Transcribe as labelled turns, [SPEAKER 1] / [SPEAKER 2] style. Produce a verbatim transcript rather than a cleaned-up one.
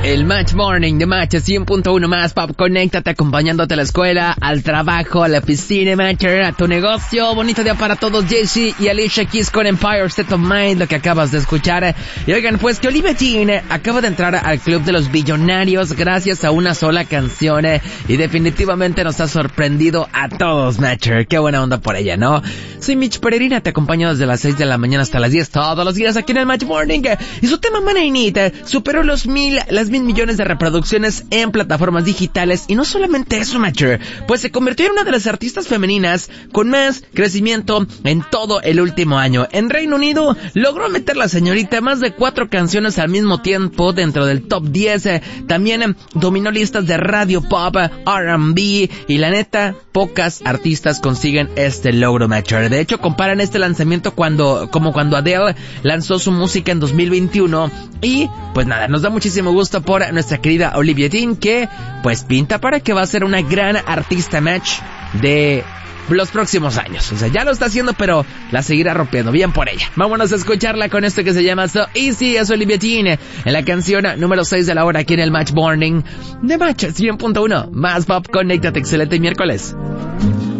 [SPEAKER 1] El Match Morning de Match cien punto uno más Pop. Conéctate acompañándote a la escuela, al trabajo, a la piscina, Matcher, a tu negocio. Bonito día para todos. Jesse y Alicia Keys con Empire State of Mind, lo que acabas de escuchar. Y oigan, pues que Olivia Dean acaba de entrar al club de los billonarios gracias a una sola canción. Y definitivamente nos ha sorprendido a todos, Matcher. Qué buena onda por ella, ¿no? Soy Mitch Peregrina, te acompaño desde las seis de la mañana hasta las diez todos los días aquí en el Match Morning. Y su tema Money Need superó los mil, las mil millones de reproducciones en plataformas digitales. Y no solamente eso, Matcher, pues se convirtió en una de las artistas femeninas con más crecimiento en todo el último año. En Reino Unido logró meter la señorita más de cuatro canciones al mismo tiempo dentro del top diez. También eh, dominó listas de radio pop, R and B, y la neta, pocas artistas consiguen este logro, Matcher. De hecho, comparan este lanzamiento cuando, como cuando Adele lanzó su música en dos mil veintiuno. Y pues nada, nos da muchísimo gusto por nuestra querida Olivia Dean, que pues pinta para que va a ser una gran artista, Match, de los próximos años. O sea, ya lo está haciendo, pero la seguirá rompiendo. Bien por ella. Vámonos a escucharla con esto que se llama So Easy. Es Olivia Dean en la canción número seis de la hora aquí en el Match Morning de Match cien punto uno más Pop. Conéctate, excelente miércoles.